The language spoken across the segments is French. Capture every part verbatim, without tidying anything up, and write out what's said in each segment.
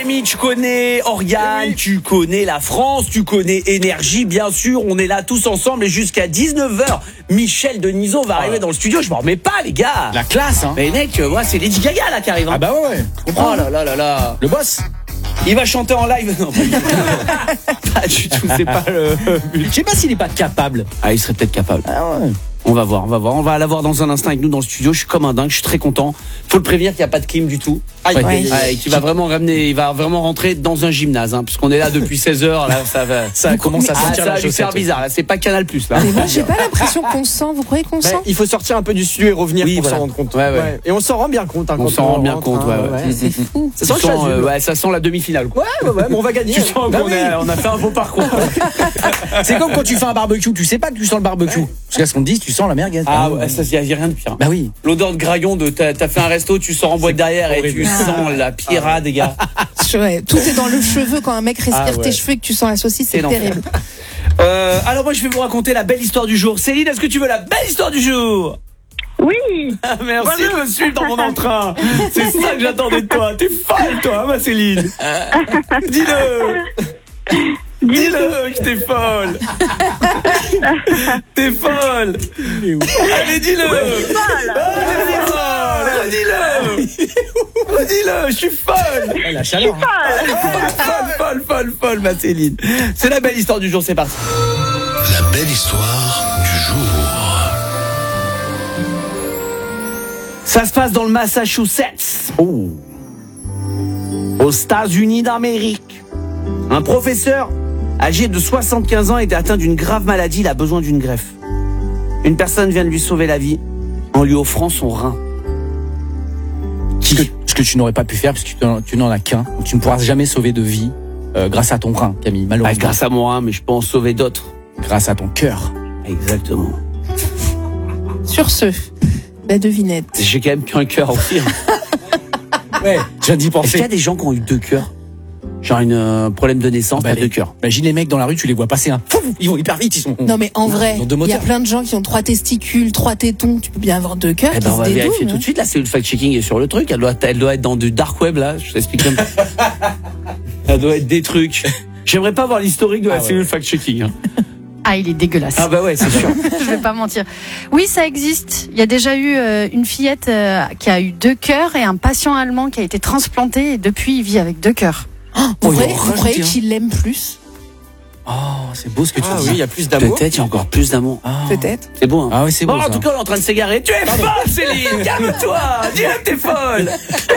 Rémi, tu connais Oriane, oui. Tu connais la France, tu connais Énergie, bien sûr. On est là tous ensemble et jusqu'à dix-neuf heures, Michel Denisot va arriver oh. dans le studio. Je m'en remets pas, les gars. La classe, hein. Mais mec, moi, c'est Lady Gaga là qui arrive. Hein. Ah bah ouais, ouais. Oh là là là là. Le boss. Il va chanter en live. Non, pas du tout. Pas du tout, c'est pas le. Je sais pas s'il est pas capable. Ah, il serait peut-être capable. Ah ouais. On va voir, on va voir. On va l'avoir dans un instant avec nous dans le studio. Je suis comme un dingue, je suis très content. Faut le prévenir qu'il n'y a pas de clim du tout. Ah, ouais. Ouais, ouais, qui va vraiment ramener, il va vraiment rentrer dans un gymnase, hein, puisqu'on est là depuis seize heures. Là, ça va, ça commence à ah, sentir ça la va lui faire bizarre. Là, c'est pas Canal Plus là. Mais moi, j'ai pas l'impression qu'on sent. Vous croyez qu'on sent? Il faut sortir un peu du studio et revenir oui, pour voilà. s'en rendre compte. Ouais, ouais. Et on s'en rend bien compte. Hein, on s'en rend bien compte. Ouais, ouais. ouais. C'est fou. Ça sent, sent, euh, ouais, ça sent la demi-finale. Quoi. Ouais, ouais, ouais, mais on va gagner. Tu sens bah qu'on oui. a, on a fait un beau parcours. C'est comme quand tu fais un barbecue, tu sais pas que tu sens le barbecue. Ouais. Parce qu'à ce qu'on te dit, tu sens la merguez. Ah ouais, ça, y a rien de pire. Bah oui. L'odeur de graillon de t'as, t'as fait un resto, tu sors en boîte derrière et tu ah. sens la pirade, les gars. Ouais, tout est dans le cheveu. Quand un mec respire ah ouais. tes cheveux et que tu sens la saucisse, c'est, c'est terrible. Euh, alors moi je vais vous raconter la belle histoire du jour. Céline, est-ce que tu veux la belle histoire du jour? Oui. Merci voilà. de me suivre dans mon entrain. C'est ça que j'attendais de toi. T'es folle toi, ma Céline. Dis-le. Dis-le que t'es folle. T'es folle. Allez, dis-le. Allez, folle. Dis-le. Dis-le, je suis folle. La chaleur. Folle. Folle, folle, folle, folle, ma Céline. C'est la belle histoire du jour, c'est parti. La belle histoire du jour. Ça se passe dans le Massachusetts. Oh. Aux États-Unis d'Amérique. Un professeur âgé de soixante-quinze ans était atteint d'une grave maladie, il a besoin d'une greffe. Une personne vient de lui sauver la vie en lui offrant son rein. Ce que, ce que tu n'aurais pas pu faire parce que tu n'en, tu n'en as qu'un. Donc tu ne pourras jamais sauver de vie euh, grâce à ton rein, Camille, malheureusement. Bah, grâce à mon rein, mais je peux en sauver d'autres. Grâce à ton cœur. Exactement. Sur ce, la devinette. J'ai quand même qu'un cœur aussi. Ouais, je viens d'y penser. Est-ce qu'il y a des gens qui ont eu deux cœurs? Genre une euh, problème de naissance, bah, t'as les, deux cœurs. Imagine les mecs dans la rue, tu les vois passer un. Ils vont hyper vite, ils sont. Non mais en vrai, il y a plein de gens qui ont trois testicules, trois tétons. Tu peux bien avoir deux cœurs. Eh ben, on va vérifier dédoublent, tout de suite. Là, c'est le fact-checking est sur le truc. Elle doit, elle doit être dans du dark web là. Je t'explique comme. Elle doit être des trucs. J'aimerais pas voir l'historique de la ah, cellule ouais. fact-checking. Hein. Ah, il est dégueulasse. Ah bah ouais, c'est sûr. Je vais pas mentir. Oui, ça existe. Il y a déjà eu euh, une fillette euh, qui a eu deux cœurs et un patient allemand qui a été transplanté et depuis il vit avec deux cœurs. Oh, vous, oh, croyez, vous croyez qu'il l'aime plus? Oh, c'est beau ce que tu ah, dis. Oui, il y a plus d'amour. Peut-être, il y a encore plus d'amour. Ah. Peut-être. C'est beau, hein. Ah oui, c'est beau. Bon, ça. En tout cas, on est en train de s'égarer. Tu es folle, Céline. Calme-toi. Dis-le que t'es folle.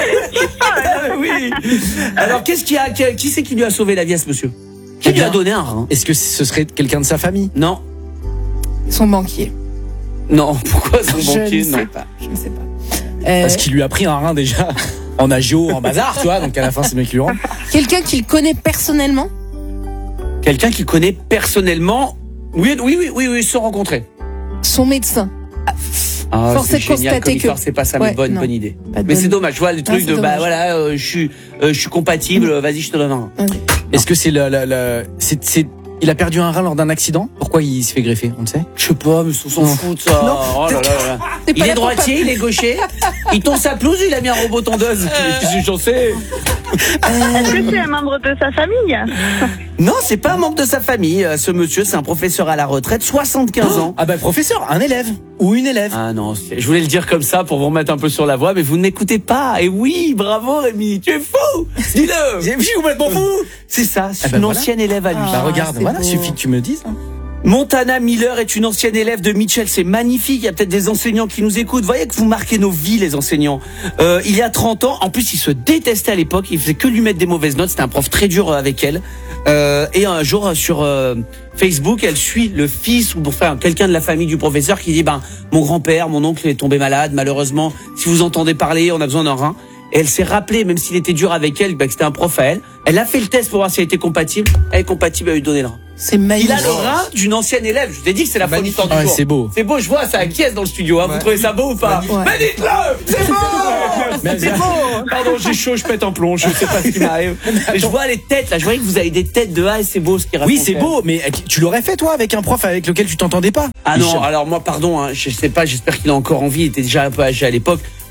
Oui. Alors, qu'est-ce qui a, qui c'est qui lui a sauvé la vie à ce monsieur? Qui lui a donné un rein? Est-ce que ce serait quelqu'un de sa famille? Non. Son banquier. Non. Pourquoi son je banquier? Je ne sais pas. Je ne sais pas. Euh... Parce qu'il lui a pris un rein déjà. En agio, en bazar, tu vois, donc à la fin c'est bien qu'il lui rend. Quelqu'un qu'il connaît personnellement? Quelqu'un qu'il connaît personnellement? Oui, oui, oui, oui, oui, ils se sont rencontrés. Son médecin. Ah, Force est de constater que c'est pas ça, ouais, mais bonne, non, bonne idée. Mais bonne... c'est dommage, tu vois, les trucs ah, de dommage. bah voilà, euh, je suis, euh, je suis compatible, mmh. vas-y, je te donne un. Mmh. Est-ce que c'est le, le, le c'est, c'est, il a perdu un rein lors d'un accident? Pourquoi il se fait greffer? On le sait? Je sais pas, mais on s'en fout de ça. Non, oh là là là. Il est droitier, il est gaucher. Il tond sa pelouse, il a mis un robot tondeuse. J'en sais. Est-ce que c'est un membre de sa famille? Non, c'est pas un membre de sa famille. Ce monsieur, c'est un professeur à la retraite, soixante-quinze ans. Ah bah professeur, un élève ou une élève. Ah non, je voulais le dire comme ça pour vous remettre un peu sur la voie, mais vous ne m'écoutez pas. Et oui, bravo Rémi, tu es fou. Dis-le. Je suis complètement fou. C'est ça, c'est ah bah une voilà. ancienne élève à lui. Ah, bah regarde, voilà, beau. Suffit que tu me dises. Hein. Montana Miller est une ancienne élève de Mitchell, c'est magnifique, il y a peut-être des enseignants qui nous écoutent, vous voyez que vous marquez nos vies les enseignants. Euh, il y a trente ans, en plus il se détestait à l'époque, il faisait que lui mettre des mauvaises notes, c'était un prof très dur avec elle. Euh, et un jour sur euh, Facebook, elle suit le fils ou enfin quelqu'un de la famille du professeur qui dit ben mon grand-père, mon oncle est tombé malade, malheureusement, si vous entendez parler, on a besoin d'un rein. Et elle s'est rappelée, même s'il était dur avec elle, bah, que c'était un prof à elle. Elle a fait le test pour voir si elle était compatible. Elle est compatible à lui donner le rein. C'est magnifique. Il a le rein d'une ancienne élève. Je vous ai dit que c'est la folle histoire du ah, jour. C'est beau. C'est beau, je vois, ça acquiesce dans le studio. Hein. Ouais. Vous trouvez ça beau ou pas? ouais. Mais dites-le. C'est beau. C'est beau. Pardon, j'ai chaud, je pète un plomb. Je sais pas ce qui m'arrive. Mais je vois les têtes là. Je vois que vous avez des têtes de A et c'est beau ce qui raconte. Oui, c'est beau, mais tu l'aurais fait toi avec un prof avec lequel tu t'entendais pas? Ah non, alors moi, pardon, hein, je sais pas. J'espère qu'il a encore envie. Il était déjà un peu âgé à l'époque.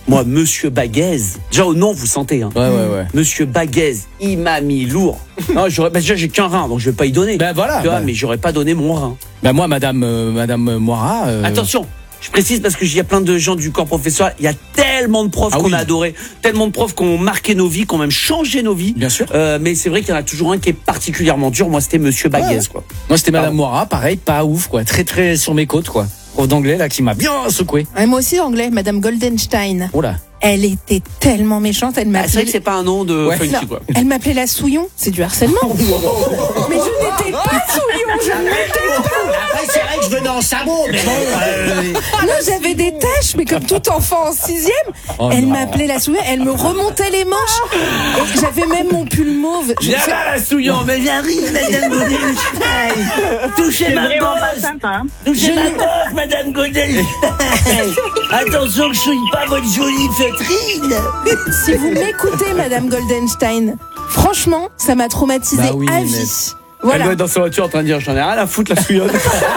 Moi, Monsieur Baguez, déjà au nom, vous sentez, hein. Ouais, ouais, ouais. Monsieur Baguez, il m'a mis lourd. Non, j'aurais, bah déjà, j'ai qu'un rein, donc je vais pas y donner. Ben voilà. Tu vois, Ben, mais j'aurais pas donné mon rein. ben moi, Madame, euh, Madame Moira. euh, Attention, je précise parce que il y a plein de gens du corps professoral. Il y a tellement de profs Ah qu'on oui. a adoré, tellement de profs qui ont marqué nos vies, qui ont même changé nos vies. Bien sûr. Euh, mais c'est vrai qu'il y en a toujours un qui est particulièrement dur. Moi, c'était Monsieur Baguez, Ouais. quoi. Moi, c'était Madame Pardon. Moira, pareil, pas ouf, quoi. Très, très sur mes côtes, quoi. Prof d'anglais, là, qui m'a bien secoué. Ouais, moi aussi anglais, Madame Goldenstein. Oh là. Elle était tellement méchante, elle Ah, c'est vrai m'appelait. que c'est pas un nom de Ouais. funky, Non, quoi. elle m'appelait la Souillon, c'est du harcèlement. Mais je n'étais pas Souillon, je n'étais pas. Après, c'est vrai que je venais en sabot, mais bon. euh, Non, j'avais des taches, mais comme tout enfant en sixième, Oh elle non. m'appelait la Souillon, elle me remontait les manches. Et j'avais même mon pull mauve. Je Viens fais- là, la souillon, mais viens rire, Madame Goldenstein. Touchez C'est ma vraiment pas bosse. sympa. hein. Touchez ma bosse, Madame Goldenstein. Attention que je souille pas votre jolie feutrine. Si vous m'écoutez, Madame Goldenstein, franchement, ça m'a traumatisée Bah oui, à Ninette. vie. Elle Voilà. doit être dans sa voiture en train de dire j'en ai rien à foutre la souillonne.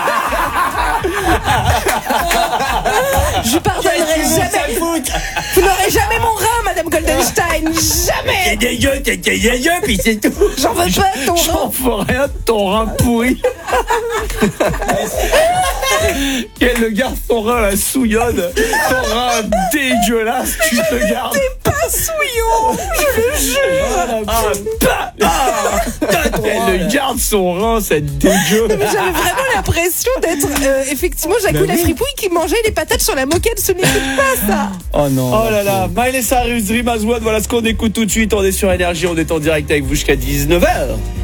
Je pardonnerai jamais. Vous n'aurez jamais mon rein, Madame Goldenstein. Jamais. T'es dégueu, t'es t'es dégueu, puis c'est tout. J'en veux pas de ton J'en rein. ferai rien de ton rein pourri. Quel garde ton rein la souillonne. Ton rein dégueulasse, tu te gardes. Pas Souillon, je le jure. Ah, bah, ah, elle garde son rein, cette dégueu. Mais j'avais vraiment l'impression d'être euh, effectivement Jacques la fripouille qui mangeait les patates sur la moquette. Ce n'était pas ça. Oh non. Oh là là, Miley Cyrus, Dream as One, voilà ce qu'on écoute tout de suite. On est sur Énergie, on est en direct avec vous jusqu'à dix-neuf heures.